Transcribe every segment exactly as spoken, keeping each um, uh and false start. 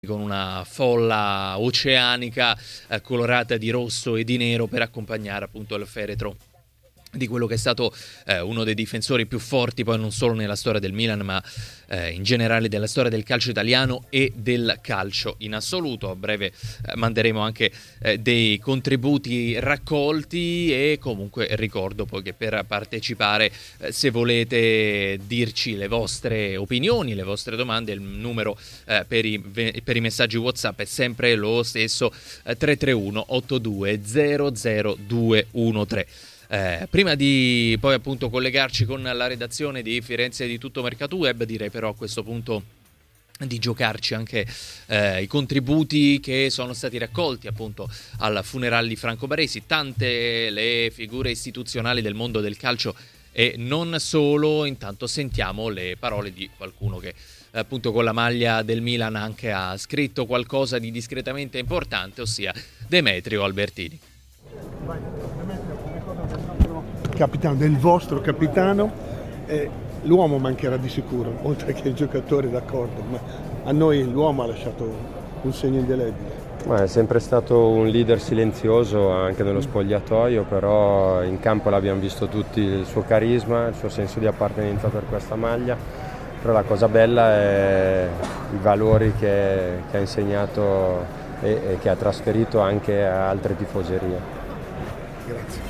con una folla oceanica eh, colorata di rosso e di nero per accompagnare appunto il feretro di quello che è stato eh, uno dei difensori più forti poi non solo nella storia del Milan ma eh, in generale della storia del calcio italiano e del calcio in assoluto. A breve eh, manderemo anche eh, dei contributi raccolti e comunque ricordo poi che per partecipare eh, se volete dirci le vostre opinioni, le vostre domande, il numero eh, per, i, per i messaggi WhatsApp è sempre lo stesso eh, tre tre uno otto due zero zero due uno tre. Eh, prima di poi appunto collegarci con la redazione di Firenze di Tutto Mercato Web, direi però a questo punto di giocarci anche eh, i contributi che sono stati raccolti appunto al funerale di Franco Baresi. Tante le figure istituzionali del mondo del calcio e non solo. Intanto sentiamo le parole di qualcuno che appunto con la maglia del Milan anche ha scritto qualcosa di discretamente importante, ossia Demetrio Albertini. Capitano, del vostro capitano, eh, l'uomo mancherà di sicuro, oltre che il giocatore, d'accordo, ma a noi l'uomo ha lasciato un segno indelebile. Ma è sempre stato un leader silenzioso anche nello spogliatoio, però in campo l'abbiamo visto tutti, il suo carisma, il suo senso di appartenenza per questa maglia, però la cosa bella è i valori che, che ha insegnato e, e che ha trasferito anche a altre tifoserie. Grazie.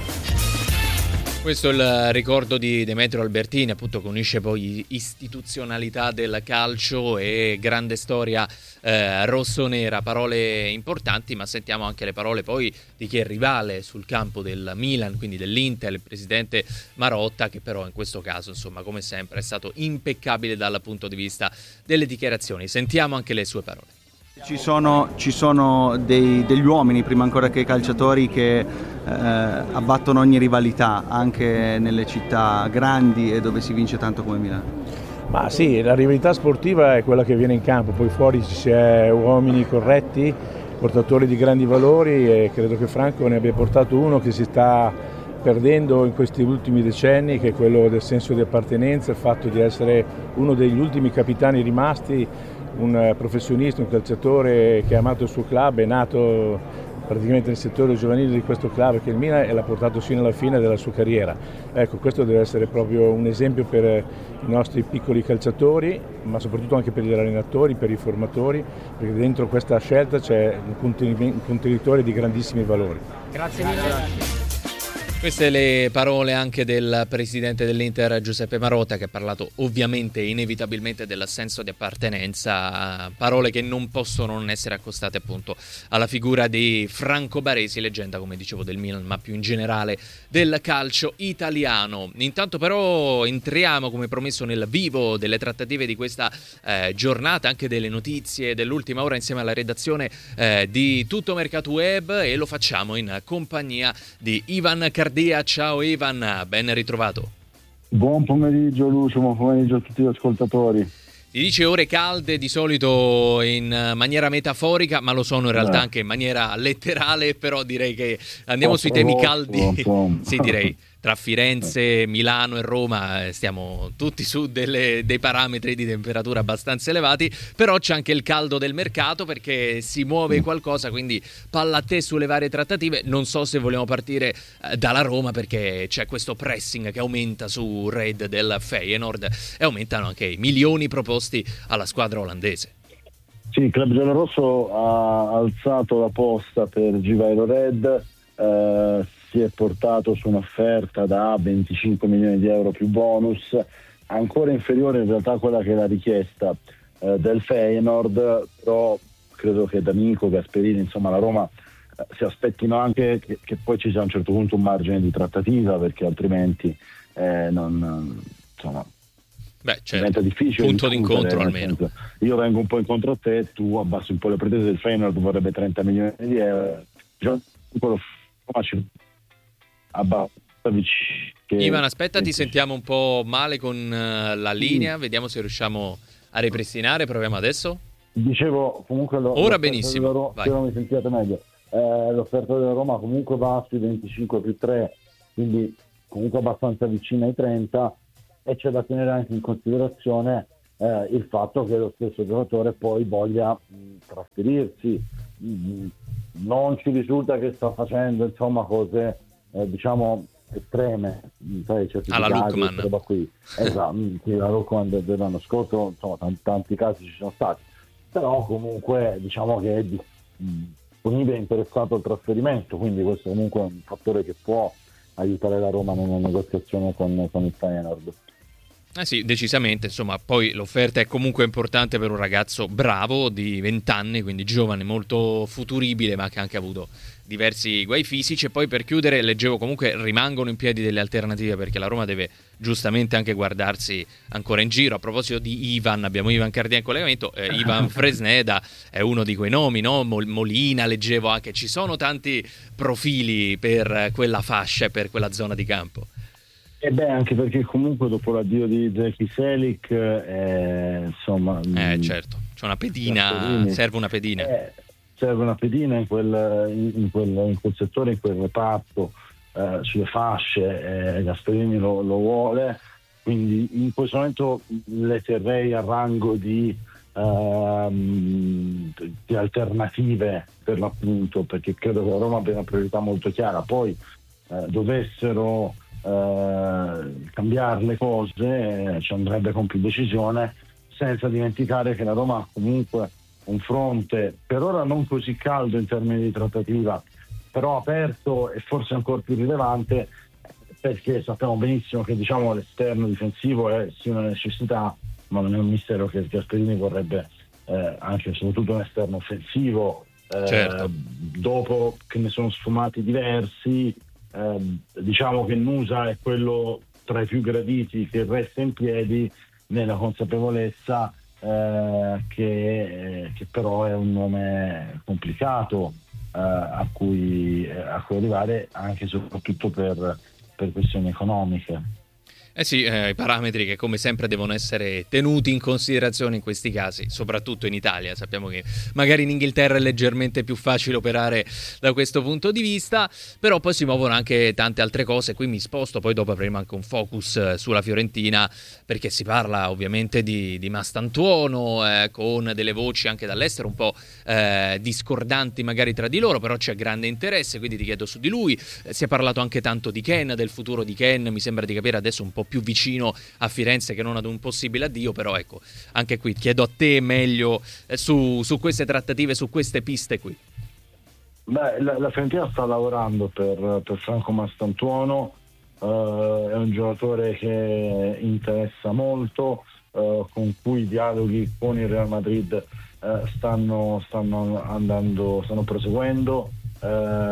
Questo è il ricordo di Demetrio Albertini, appunto che unisce poi istituzionalità del calcio e grande storia eh, rossonera, parole importanti, ma sentiamo anche le parole poi di chi è rivale sul campo del Milan, quindi dell'Inter, il presidente Marotta, che però in questo caso, insomma, come sempre è stato impeccabile dal punto di vista delle dichiarazioni. Sentiamo anche le sue parole. Ci sono, ci sono dei, degli uomini, prima ancora che i calciatori, che eh, abbattono ogni rivalità, anche nelle città grandi e dove si vince tanto come Milano. Ma sì, la rivalità sportiva è quella che viene in campo, poi fuori ci si è uomini corretti, portatori di grandi valori, e credo che Franco ne abbia portato uno che si sta perdendo in questi ultimi decenni, che è quello del senso di appartenenza, il fatto di essere uno degli ultimi capitani rimasti, un professionista, un calciatore che ha amato il suo club, è nato praticamente nel settore giovanile di questo club che è il Milan e l'ha portato fino alla fine della sua carriera. Ecco, questo deve essere proprio un esempio per i nostri piccoli calciatori, ma soprattutto anche per gli allenatori, per i formatori, perché dentro questa scelta c'è un contenitore di grandissimi valori. Grazie mille. Queste le parole anche del presidente dell'Inter Giuseppe Marotta, che ha parlato ovviamente inevitabilmente del senso di appartenenza, parole che non possono non essere accostate appunto alla figura di Franco Baresi, leggenda come dicevo del Milan ma più in generale del calcio italiano. Intanto però entriamo come promesso nel vivo delle trattative di questa eh, giornata, anche delle notizie dell'ultima ora insieme alla redazione eh, di Tutto Mercato Web, e lo facciamo in compagnia di Ivan Cardia. Ciao Ivan, ben ritrovato. Buon pomeriggio Lucio, buon pomeriggio a tutti gli ascoltatori. Si dice ore calde di solito in maniera metaforica, ma lo sono in realtà eh. anche in maniera letterale, però direi che andiamo oh, sui temi caldi. Sì, direi. Tra Firenze, Milano e Roma stiamo tutti su delle, dei parametri di temperatura abbastanza elevati, però c'è anche il caldo del mercato perché si muove qualcosa, quindi palla a te sulle varie trattative. Non so se vogliamo partire eh, dalla Roma, perché c'è questo pressing che aumenta su Red del Feyenoord e aumentano anche i milioni proposti alla squadra olandese. Sì, il club giallorosso ha alzato la posta per Givairo Red, eh, si è portato su un'offerta da venticinque milioni di euro più bonus, ancora inferiore in realtà a quella che è la richiesta eh, del Feyenoord, però credo che D'Amico, Gasperini, insomma la Roma eh, si aspettino anche che, che poi ci sia a un certo punto un margine di trattativa, perché altrimenti eh, non insomma Beh, certo. diventa difficile. Punto d'incontro almeno. Senso, io vengo un po' incontro a te, tu abbassi un po' le pretese, del Feyenoord vorrebbe trenta milioni di euro. Già, quello facile. Che... Ivan, aspetta, ti sentiamo un po' male con uh, la linea, mm. vediamo se riusciamo a ripristinare. Proviamo adesso. Dicevo comunque lo, ora benissimo Ro- se non mi sentiate meglio, eh, l'offerta della Roma comunque va sui venticinque più tre, quindi comunque abbastanza vicina ai trenta, e c'è da tenere anche in considerazione eh, il fatto che lo stesso giocatore poi voglia mh, trasferirsi. Mh, non ci risulta che sta facendo insomma cose eh, diciamo estreme, sai, alla Lookman, roba qui. Esatto, qui la Lookman dell'anno scorso, insomma tanti, tanti casi ci sono stati, però comunque diciamo che è disponibile e interessato al trasferimento, quindi questo comunque è un fattore che può aiutare la Roma nella negoziazione con, con il Feyenoord. Eh sì, decisamente, insomma, poi l'offerta è comunque importante per un ragazzo bravo di venti anni, quindi giovane, molto futuribile, ma che ha anche avuto diversi guai fisici. E poi per chiudere, leggevo comunque rimangono in piedi delle alternative, perché la Roma deve giustamente anche guardarsi ancora in giro. A proposito di Ivan, abbiamo Ivan Cardia in collegamento, eh, Ivan Fresneda è uno di quei nomi, no? Molina, leggevo anche, ci sono tanti profili per quella fascia, per quella zona di campo. E beh, anche perché comunque dopo l'addio di Zeki Selik, eh, insomma... Eh certo, c'è una pedina, serve una pedina. Eh, serve una pedina in quel, in, in, quel, in quel settore, in quel reparto, eh, sulle fasce, eh, Gasperini lo, lo vuole, quindi in questo momento le terrei a rango di, ehm, di alternative per l'appunto, perché credo che la Roma abbia una priorità molto chiara. Poi eh, dovessero... Uh, cambiare le cose, eh, ci andrebbe con più decisione, senza dimenticare che la Roma ha comunque un fronte per ora non così caldo in termini di trattativa, però aperto e forse ancora più rilevante, perché sappiamo benissimo che diciamo l'esterno difensivo è sì una necessità, ma non è un mistero che Gasperini vorrebbe eh, anche e soprattutto un esterno offensivo, eh, certo. Dopo che ne sono sfumati diversi. Eh, diciamo che Nusa è quello tra i più graditi che resta in piedi, nella consapevolezza eh, che, eh, che però è un nome complicato eh, a, cui, eh, a cui arrivare, anche e soprattutto per, per questioni economiche. Eh sì, eh, i parametri che come sempre devono essere tenuti in considerazione in questi casi, soprattutto in Italia. Sappiamo che magari in Inghilterra è leggermente più facile operare da questo punto di vista, però poi si muovono anche tante altre cose. Qui mi sposto, poi dopo avremo anche un focus sulla Fiorentina, perché si parla ovviamente di, di Mastantuono, eh, con delle voci anche dall'estero un po' eh, discordanti magari tra di loro, però c'è grande interesse, quindi ti chiedo su di lui. Eh, si è parlato anche tanto di Ken, del futuro di Ken, mi sembra di capire adesso un po' più vicino a Firenze che non ad un possibile addio, però ecco, anche qui chiedo a te meglio eh, su, su queste trattative, su queste piste qui. Beh, la, la Fiorentina sta lavorando per, per Franco Mastantuono, uh, è un giocatore che interessa molto, uh, con cui i dialoghi con il Real Madrid uh, stanno, stanno andando, stanno proseguendo, uh,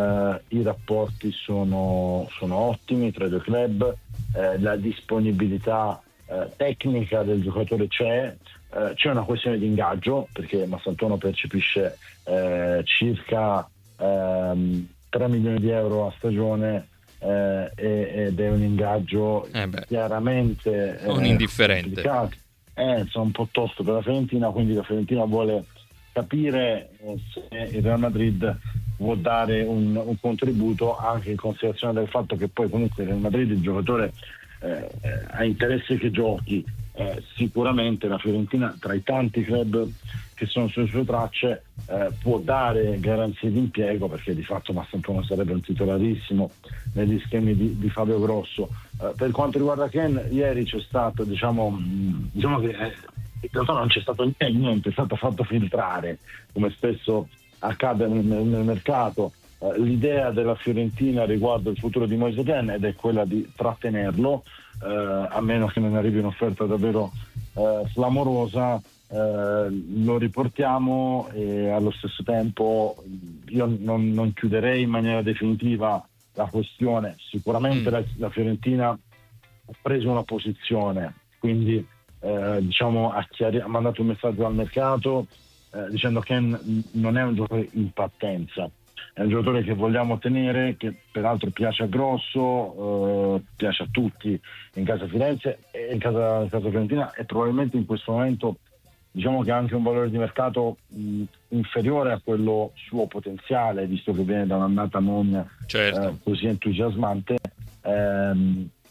i rapporti sono, sono ottimi tra i due club. Eh, la disponibilità eh, tecnica del giocatore c'è, eh, c'è una questione di ingaggio, perché Mastantuono percepisce eh, circa ehm, tre milioni di euro a stagione eh, ed è un ingaggio eh chiaramente non eh, indifferente, eh, insomma, un po' tosto per la Fiorentina, quindi la Fiorentina vuole capire eh, se il Real Madrid vuol dare un, un contributo, anche in considerazione del fatto che poi comunque il Real Madrid, il giocatore eh, ha interesse che giochi, eh, sicuramente la Fiorentina tra i tanti club che sono sulle sue tracce eh, può dare garanzie di impiego, perché di fatto Mastantuono sarebbe un titolarissimo negli schemi di, di Fabio Grosso. Eh, per quanto riguarda Ken, ieri c'è stato diciamo, mh, diciamo che eh, in realtà non c'è stato niente, è stato fatto filtrare, come spesso accade nel, nel mercato, eh, l'idea della Fiorentina riguardo il futuro di Moise Kean, ed è quella di trattenerlo, eh, a meno che non arrivi un'offerta davvero eh, clamorosa. Eh, lo riportiamo e allo stesso tempo io non, non chiuderei in maniera definitiva la questione. Sicuramente mm. la, la Fiorentina ha preso una posizione, quindi eh, diciamo ha, chiari- ha mandato un messaggio al mercato eh, dicendo che non è un giocatore in partenza, è un giocatore che vogliamo tenere, che peraltro piace a Grosso, eh, piace a tutti in casa Firenze e in casa, in casa Fiorentina, e probabilmente in questo momento diciamo che ha anche un valore di mercato mh, inferiore a quello suo potenziale, visto che viene da un'annata non certo. eh, così entusiasmante. Ehm,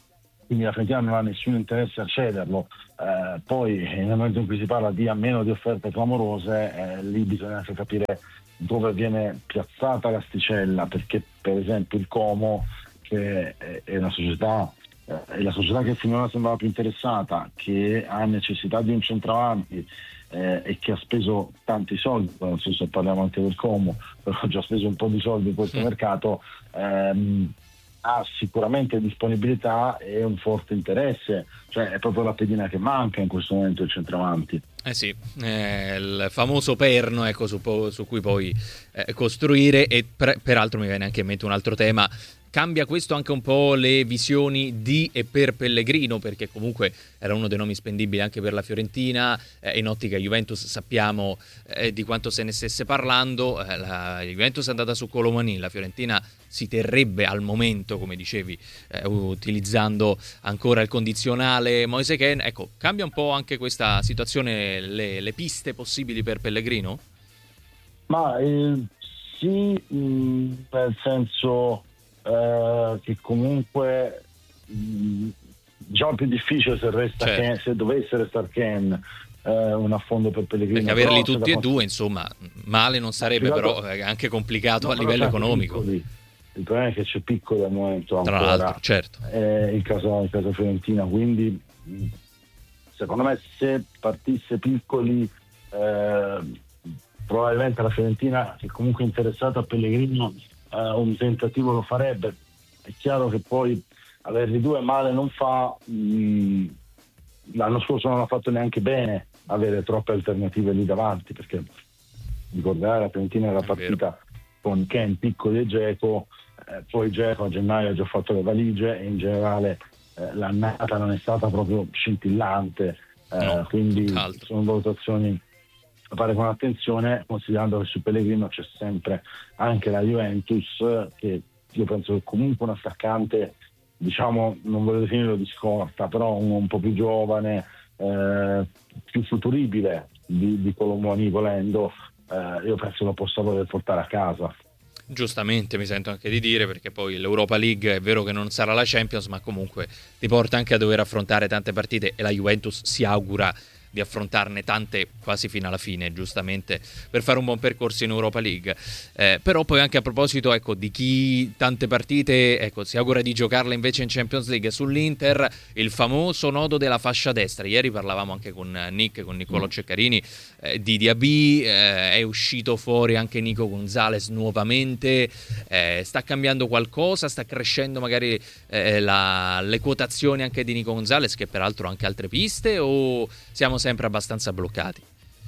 quindi la Fiorentina non ha nessun interesse a cederlo. Eh, poi nel momento in cui si parla di a meno di offerte clamorose, eh, lì bisogna anche capire dove viene piazzata l'asticella, perché per esempio il Como, che è, è una società eh, è la società che finora sembrava più interessata, che ha necessità di un centravanti eh, e che ha speso tanti soldi, non so se parliamo anche del Como, però ha già speso un po' di soldi in questo sì. mercato, ehm, ha sicuramente disponibilità e un forte interesse, cioè è proprio la pedina che manca in questo momento il centravanti. Eh sì, eh, il famoso perno, ecco, su, po- su cui poi eh, costruire. E per- peraltro mi viene anche in mente un altro tema. Cambia questo anche un po' le visioni di e per Pellegrino, perché comunque era uno dei nomi spendibili anche per la Fiorentina, eh, in ottica Juventus sappiamo eh, di quanto se ne stesse parlando, eh, la Juventus è andata su Colomani, la Fiorentina si terrebbe al momento, come dicevi, eh, utilizzando ancora il condizionale Moise Kean. Ecco, cambia un po' anche questa situazione, le, le piste possibili per Pellegrino? Ma eh, sì, mh, nel senso Uh, che comunque mh, già più difficile se resta certo. Kean, se dovesse restare Kean, uh, un affondo per Pellegrino, perché averli però, tutti e da... due insomma male non sarebbe, però è anche complicato no, a livello economico. Piccoli. Il problema è che c'è Piccoli al momento tra ancora, l'altro, certo, eh, in casa, in casa Fiorentina, quindi mh, secondo me se partisse Piccoli eh, probabilmente la Fiorentina, che comunque è interessata a Pellegrino, Uh, un tentativo lo farebbe. È chiaro che poi averli due male non fa. Mh, l'anno scorso non ha fatto neanche bene avere troppe alternative lì davanti, perché ricordare la Fiorentina era partita con Kean, Piccoli e Dzeko, eh, poi Dzeko a gennaio ha già fatto le valigie e in generale eh, l'annata non è stata proprio scintillante, eh, no, quindi tutt'altro. Sono valutazioni a fare con attenzione, considerando che su Pellegrino c'è sempre anche la Juventus, che io penso che comunque un attaccante, diciamo, non voglio definirlo di scorta, però un, un po' più giovane, eh, più futuribile di, di Colomoni volendo, eh, io penso lo possa voler portare a casa. Giustamente, mi sento anche di dire, perché poi l'Europa League è vero che non sarà la Champions, ma comunque ti porta anche a dover affrontare tante partite e la Juventus si augura di affrontarne tante quasi fino alla fine, giustamente, per fare un buon percorso in Europa League. Eh, però poi anche a proposito, ecco, di chi tante partite, ecco, si augura di giocarle invece in Champions League, sull'Inter il famoso nodo della fascia destra. Ieri parlavamo anche con Nick, con Niccolò Ceccarini, eh, di Diaby, eh, è uscito fuori anche Nico Gonzalez nuovamente, eh, sta cambiando qualcosa, sta crescendo magari eh, la, le quotazioni anche di Nico Gonzalez, che peraltro ha anche altre piste, o siamo sempre abbastanza bloccati?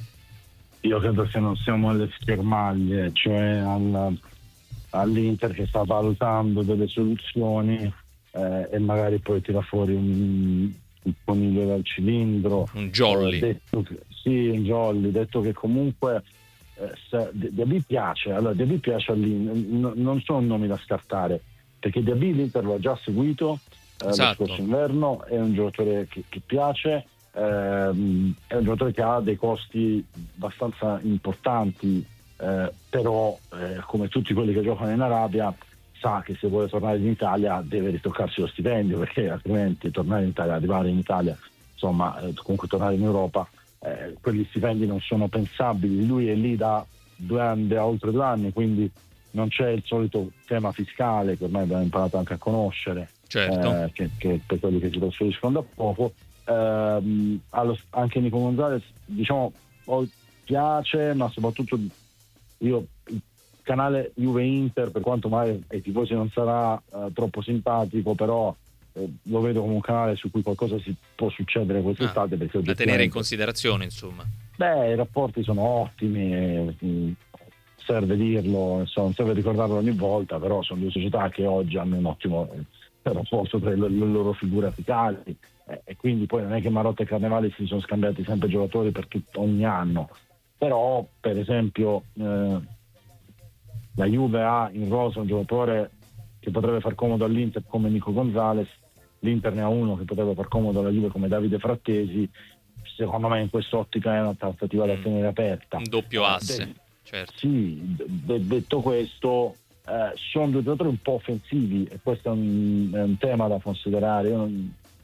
Io credo che non siamo alle schermaglie, cioè al, all'Inter che sta valutando delle soluzioni eh, e magari poi tira fuori un, un coniglio dal cilindro, un jolly, eh, detto che, sì, un jolly, detto che comunque eh, se, Diaby piace, allora Diaby piace all'Inter, n- non sono nomi da scartare, perché Diaby l'Inter lo ha già seguito eh, esatto. lo scorso inverno, è un giocatore che, che piace. Ehm, è un giocatore che ha dei costi abbastanza importanti, eh, però eh, come tutti quelli che giocano in Arabia sa che se vuole tornare in Italia deve ritoccarsi lo stipendio, perché altrimenti tornare in Italia, arrivare in Italia, insomma eh, comunque tornare in Europa, eh, quegli stipendi non sono pensabili. Lui è lì da due anni, da oltre due anni, quindi non c'è il solito tema fiscale che ormai abbiamo imparato anche a conoscere, certo. eh, che, che per quelli che si trasferiscono da poco. Uh, allo, anche Nico Gonzalez, diciamo, piace, ma soprattutto io il canale Juve Inter, per quanto mai ai tifosi non sarà uh, troppo simpatico, però eh, lo vedo come un canale su cui qualcosa si può succedere quest'estate, ah, perché da tenere in considerazione, insomma. Beh, i rapporti sono ottimi, e, mh, serve dirlo, insomma, non serve ricordarlo ogni volta, però sono due società che oggi hanno un ottimo eh, rapporto tra le, le loro figure apicali. E quindi poi non è che Marotta e Carnevali si sono scambiati sempre giocatori per tutto, ogni anno, però per esempio eh, la Juve ha in rosa un giocatore che potrebbe far comodo all'Inter come Nico Gonzalez, l'Inter ne ha uno che potrebbe far comodo alla Juve come Davide Frattesi. Secondo me in quest'ottica è una trattativa da tenere aperta, un doppio asse. De- certo. Sì, de- detto questo, eh, sono due giocatori un po' offensivi e questo è un, è un tema da considerare. Io non,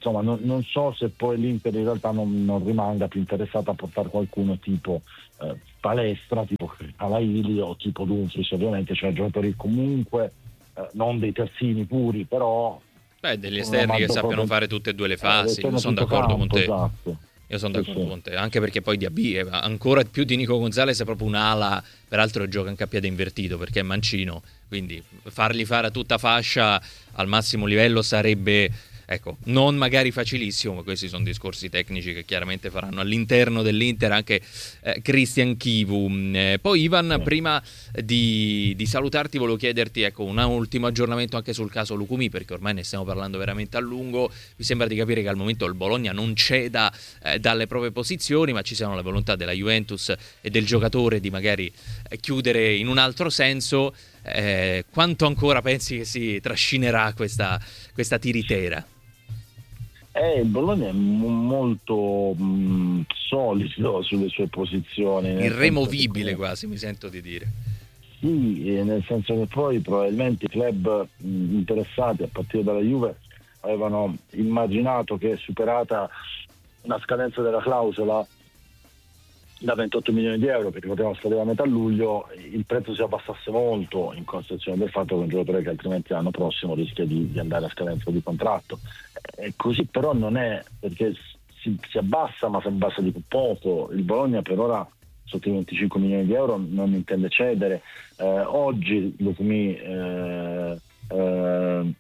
insomma non, non so se poi l'Inter in realtà non, non rimanga più interessata a portare qualcuno tipo eh, Palestra, tipo Alaili o tipo Dumfries, ovviamente, cioè giocatori comunque eh, non dei terzini puri, però beh, degli esterni che sappiano proprio fare tutte e due le fasi. eh, Io sono d'accordo campo, con te. Esatto. Io sono Sì, d'accordo sì. con te, anche perché poi Diaby è ancora più di Nico Gonzalez, è proprio un'ala, peraltro gioca anche a piede invertito perché è mancino, quindi fargli fare a tutta fascia al massimo livello sarebbe, ecco, non magari facilissimo, ma questi sono discorsi tecnici che chiaramente faranno all'interno dell'Inter anche eh, Christian Chivu. Eh, poi Ivan, Sì. prima di, di salutarti volevo chiederti, ecco, un ultimo aggiornamento anche sul caso Lukumi, perché ormai ne stiamo parlando veramente a lungo. Mi sembra di capire che al momento il Bologna non ceda eh, dalle proprie posizioni, ma ci siano la volontà della Juventus e del giocatore di magari eh, chiudere in un altro senso. Eh, quanto ancora pensi che si trascinerà questa, questa tiritera? Eh, il Bologna è mo- molto mh, solido sulle sue posizioni, nel Irremovibile senso che- quasi, mi sento di dire. Sì, eh, nel senso che poi probabilmente i club mh, interessati a partire dalla Juve avevano immaginato che, superata la scadenza della clausola da ventotto milioni di euro, perché ricordiamo scadeva a metà luglio, il prezzo si abbassasse molto in considerazione del fatto che un giocatore che altrimenti l'anno prossimo rischia di, di andare a scadenza di contratto. E così però non è, perché si, si abbassa, ma si abbassa di poco. Il Bologna per ora sotto i venticinque milioni di euro non intende cedere. Eh, oggi Lukumi eh, eh,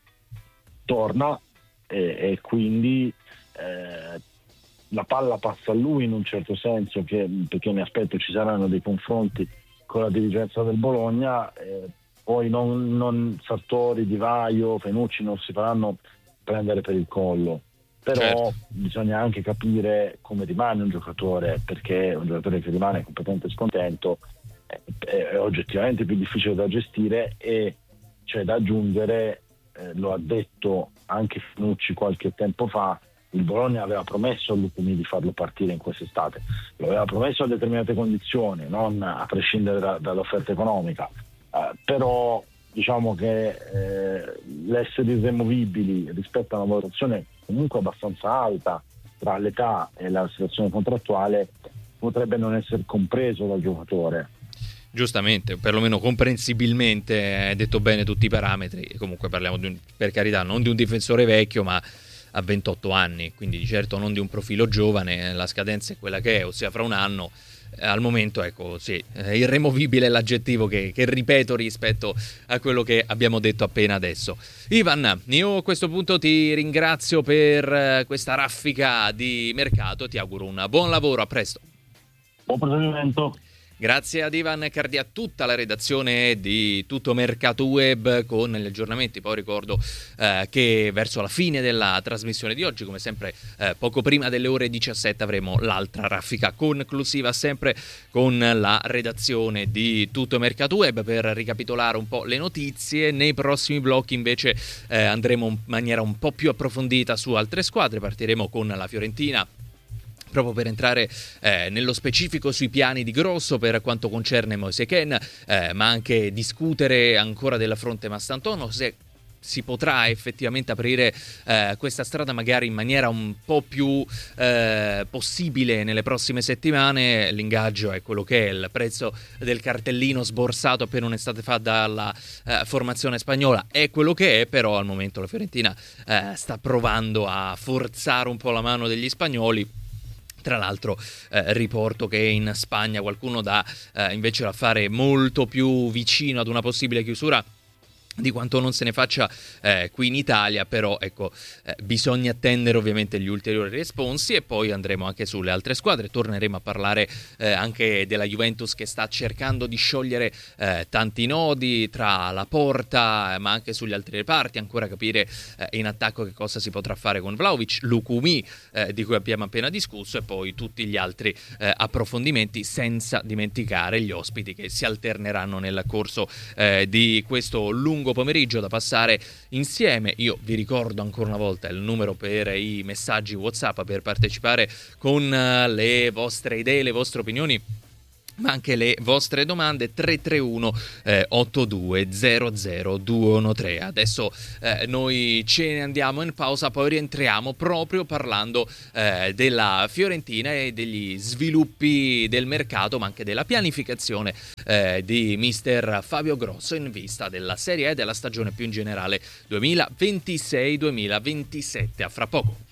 torna e, e quindi eh, la palla passa a lui in un certo senso, che, perché mi aspetto ci saranno dei confronti con la dirigenza del Bologna, eh, poi non, non Sartori, Di Vaio, Fenucci non si faranno prendere per il collo, però Certo. bisogna anche capire come rimane un giocatore, perché un giocatore che rimane completamente scontento è, è oggettivamente più difficile da gestire, e c'è da aggiungere, eh, lo ha detto anche Fenucci qualche tempo fa, il Bologna aveva promesso a Lukumi di farlo partire in quest'estate, lo aveva promesso a determinate condizioni, non a prescindere da, dall'offerta economica, eh, però diciamo che eh, l'essere irremovibili rispetto a una valutazione comunque abbastanza alta tra l'età e la situazione contrattuale potrebbe non essere compreso dal giocatore. Giustamente, perlomeno comprensibilmente, hai detto bene tutti i parametri. Comunque parliamo di un, per carità, non di un difensore vecchio, ma a ventotto anni, quindi di certo non di un profilo giovane. La scadenza è quella che è, ossia fra un anno. Eh, al momento, ecco, sì, eh, irremovibile è l'aggettivo che, che ripeto rispetto a quello che abbiamo detto appena adesso. Ivan, io a questo punto ti ringrazio per eh, questa raffica di mercato, ti auguro un buon lavoro, a presto. Buon proseguimento. Grazie ad Ivan Cardi, a tutta la redazione di Tutto Mercato Web con gli aggiornamenti. Poi ricordo eh, che verso la fine della trasmissione di oggi, come sempre eh, poco prima delle ore diciassette, avremo l'altra raffica conclusiva sempre con la redazione di Tutto Mercato Web per ricapitolare un po' le notizie. Nei prossimi blocchi invece eh, andremo in maniera un po' più approfondita su altre squadre. Partiremo con la Fiorentina, proprio per entrare eh, nello specifico sui piani di Grosso per quanto concerne Moise Kean, eh, ma anche discutere ancora della fronte Mastantuono, se si potrà effettivamente aprire eh, questa strada magari in maniera un po' più eh, possibile nelle prossime settimane. L'ingaggio è quello che è, il prezzo del cartellino sborsato appena un'estate fa dalla eh, formazione spagnola è quello che è, però al momento la Fiorentina eh, sta provando a forzare un po' la mano degli spagnoli. Tra l'altro eh, riporto che in Spagna qualcuno dà eh, invece l'affare molto più vicino ad una possibile chiusura di quanto non se ne faccia eh, qui in Italia, però ecco eh, bisogna attendere ovviamente gli ulteriori responsi e poi andremo anche sulle altre squadre. Torneremo a parlare eh, anche della Juventus, che sta cercando di sciogliere eh, tanti nodi tra la porta, eh, ma anche sugli altri reparti, ancora capire eh, in attacco che cosa si potrà fare con Vlahovic, Lukumi eh, di cui abbiamo appena discusso, e poi tutti gli altri eh, approfondimenti, senza dimenticare gli ospiti che si alterneranno nel corso eh, di questo lungo pomeriggio da passare insieme. Io vi ricordo ancora una volta il numero per i messaggi WhatsApp per partecipare con le vostre idee, le vostre opinioni ma anche le vostre domande. Tre tre uno otto due zero zero due uno tre. Adesso eh, noi ce ne andiamo in pausa, poi rientriamo proprio parlando eh, della Fiorentina e degli sviluppi del mercato, ma anche della pianificazione eh, di mister Fabio Grosso in vista della Serie A e della stagione più in generale duemilaventisei duemilaventisette. A fra poco.